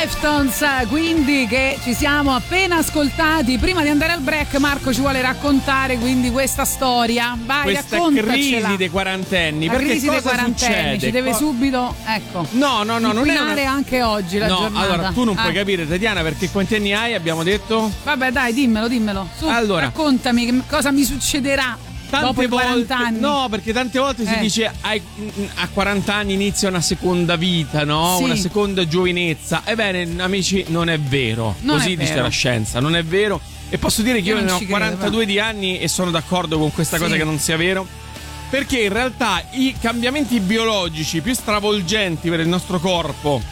Deftones, quindi, che ci siamo appena ascoltati. Prima di andare al break, Marco ci vuole raccontare quindi questa storia. Vai, questa raccontacela. crisi dei quarantenni. La perché crisi cosa dei quarantenni succede? ci deve subito, ecco. No, non è una... anche oggi la giornata. Allora tu non puoi capire, Tatiana, perché quanti anni hai, abbiamo detto? Vabbè, dai, dimmelo. Su, allora, raccontami cosa mi succederà. Dopo i 40 anni. No, perché tante volte si dice a 40 anni inizia una seconda vita, no? Sì. Una seconda giovinezza. Ebbene, amici, non è vero. Così dice la scienza, non è vero. E posso dire che io ne ho 42 di anni e sono d'accordo con questa cosa che non sia vero. Perché in realtà i cambiamenti biologici più stravolgenti per il nostro corpo